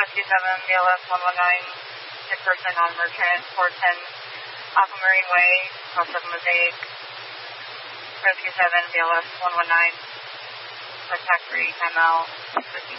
Rescue 7, BLS 119, sick person on Merchant, 410, Alpha Marine Way, South 7 Mosaic. Rescue 7, BLS 119, contact 3, ML 15.